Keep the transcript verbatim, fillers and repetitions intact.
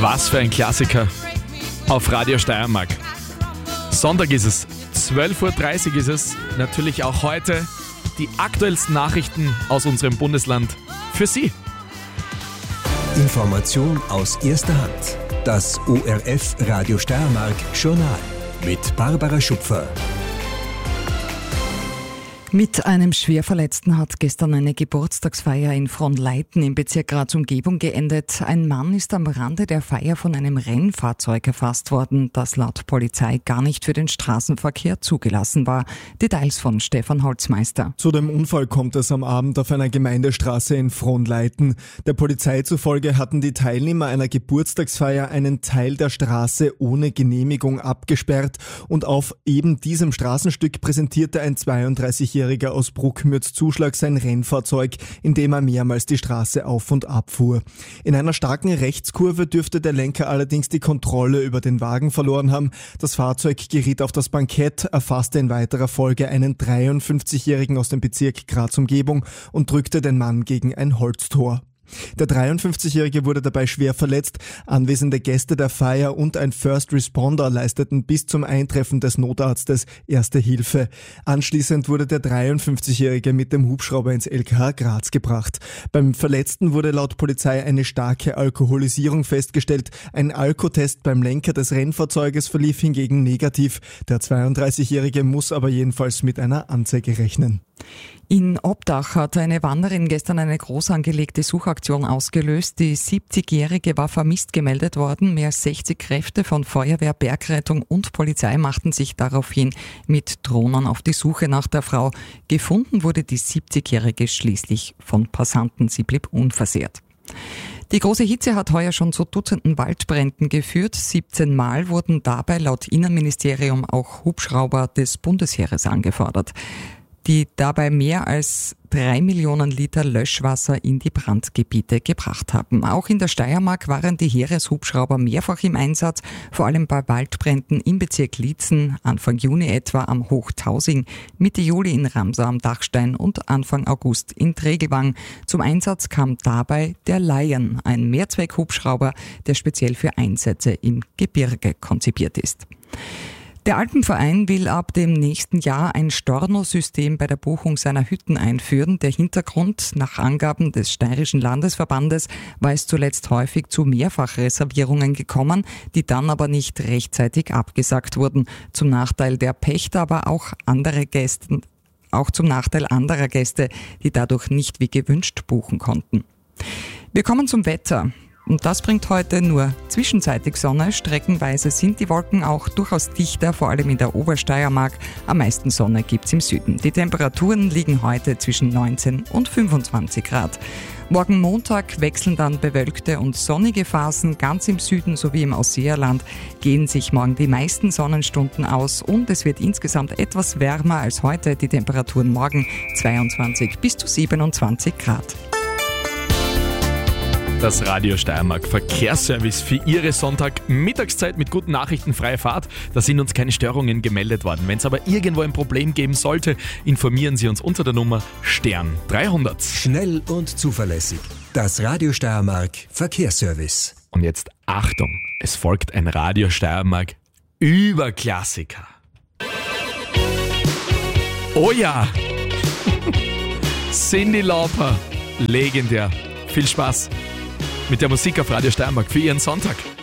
Was für ein Klassiker auf Radio Steiermark. Sonntag ist es, zwölf Uhr dreißig ist es. Natürlich auch heute die aktuellsten Nachrichten aus unserem Bundesland für Sie. Information aus erster Hand. Das O R F Radio Steiermark Journal mit Barbara Schupfer. Mit einem Schwerverletzten hat gestern eine Geburtstagsfeier in Fronleiten im Bezirk Graz-Umgebung geendet. Ein Mann ist am Rande der Feier von einem Rennfahrzeug erfasst worden, das laut Polizei gar nicht für den Straßenverkehr zugelassen war. Details von Stefan Holzmeister. Zu dem Unfall kommt es am Abend auf einer Gemeindestraße in Fronleiten. Der Polizei zufolge hatten die Teilnehmer einer Geburtstagsfeier einen Teil der Straße ohne Genehmigung abgesperrt und auf eben diesem Straßenstück präsentierte ein zweiunddreißigjähriger aus Bruckmürz-Zuschlag sein Rennfahrzeug, in dem er mehrmals die Straße auf und ab fuhr. In einer starken Rechtskurve dürfte der Lenker allerdings die Kontrolle über den Wagen verloren haben. Das Fahrzeug geriet auf das Bankett, erfasste in weiterer Folge einen dreiundfünfzigjährigen aus dem Bezirk Graz-Umgebung und drückte den Mann gegen ein Holztor. Der dreiundfünfzigjährige wurde dabei schwer verletzt. Anwesende Gäste der Feier und ein First Responder leisteten bis zum Eintreffen des Notarztes erste Hilfe. Anschließend wurde der dreiundfünfzigjährige mit dem Hubschrauber ins L K H Graz gebracht. Beim Verletzten wurde laut Polizei eine starke Alkoholisierung festgestellt. Ein Alkotest beim Lenker des Rennfahrzeuges verlief hingegen negativ. Der zweiunddreißigjährige muss aber jedenfalls mit einer Anzeige rechnen. In Obdach hat eine Wanderin gestern eine groß angelegte Suchaktion ausgelöst. Die siebzigjährige war vermisst gemeldet worden. Mehr als sechzig Kräfte von Feuerwehr, Bergrettung und Polizei machten sich daraufhin mit Drohnen auf die Suche nach der Frau. Gefunden wurde die siebzigjährige schließlich von Passanten. Sie blieb unversehrt. Die große Hitze hat heuer schon zu Dutzenden Waldbränden geführt. siebzehn Mal wurden dabei laut Innenministerium auch Hubschrauber des Bundesheeres angefordert, die dabei mehr als drei Millionen Liter Löschwasser in die Brandgebiete gebracht haben. Auch in der Steiermark waren die Heereshubschrauber mehrfach im Einsatz, vor allem bei Waldbränden im Bezirk Liezen, Anfang Juni etwa am Hochtausing, Mitte Juli in Ramsau am Dachstein und Anfang August in Tregelwang. Zum Einsatz kam dabei der Lion, ein Mehrzweckhubschrauber, der speziell für Einsätze im Gebirge konzipiert ist. Der Alpenverein will ab dem nächsten Jahr ein Storno-System bei der Buchung seiner Hütten einführen. Der Hintergrund: nach Angaben des Steirischen Landesverbandes war es zuletzt häufig zu Mehrfachreservierungen gekommen, die dann aber nicht rechtzeitig abgesagt wurden. Zum Nachteil der Pächter, aber auch andere Gäste, auch zum Nachteil anderer Gäste, die dadurch nicht wie gewünscht buchen konnten. Wir kommen zum Wetter. Und das bringt heute nur zwischenzeitig Sonne. Streckenweise sind die Wolken auch durchaus dichter, vor allem in der Obersteiermark. Am meisten Sonne gibt's im Süden. Die Temperaturen liegen heute zwischen neunzehn und fünfundzwanzig Grad. Morgen Montag wechseln dann bewölkte und sonnige Phasen. Ganz im Süden sowie im Ausseerland gehen sich morgen die meisten Sonnenstunden aus und es wird insgesamt etwas wärmer als heute. Die Temperaturen morgen zweiundzwanzig bis zu siebenundzwanzig Grad. Das Radio Steiermark Verkehrsservice für Ihre Sonntagmittagszeit mit guten Nachrichten, freie Fahrt. Da sind uns keine Störungen gemeldet worden. Wenn es aber irgendwo ein Problem geben sollte, informieren Sie uns unter der Nummer Stern dreihundert. Schnell und zuverlässig. Das Radio Steiermark Verkehrsservice. Und jetzt Achtung, es folgt ein Radio Steiermark Überklassiker. Oh ja! Cyndi Lauper, legendär. Viel Spaß mit der Musik auf Radio Steiermark für Ihren Sonntag.